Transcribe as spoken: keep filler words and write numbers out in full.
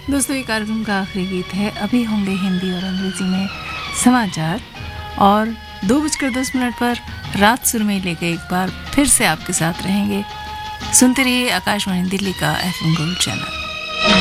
दोस्तों, ये कार्यक्रम का आखिरी गीत है। अभी होंगे हिंदी और अंग्रेजी में समाचार और दो बजकर दस मिनट पर रात सुर में लेके एक बार फिर से आपके साथ रहेंगे। सुनते रहिए आकाशवाणी दिल्ली का एफ एम गोल्ड चैनल।